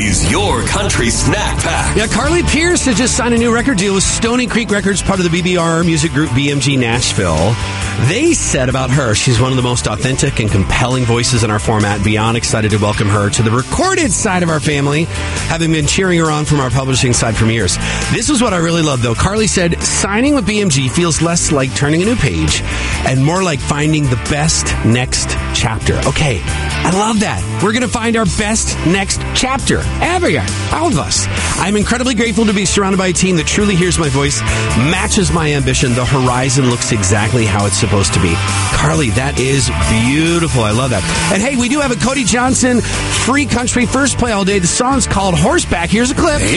is your country snack pack. Yeah, Carly Pierce has just signed a new record deal with Stony Creek Records, part of the BBR music group BMG Nashville. They said about her, she's one of the most authentic and compelling voices in our format. Beyond excited to welcome her to the recorded side of our family, having been cheering her on from our publishing side for years. This is what I really love, though. Carly said, signing with BMG feels less like turning a new page and more like finding the best next chapter. Okay, I love that. We're going to find our best next chapter ever, all of us. I'm incredibly grateful to be surrounded by a team that truly hears my voice, matches my ambition. The horizon looks exactly how it's supposed to be. Carly, that is beautiful. I love that. And hey, we do have a Cody Johnson free country first play all day. The song's called Horseback. Here's a clip.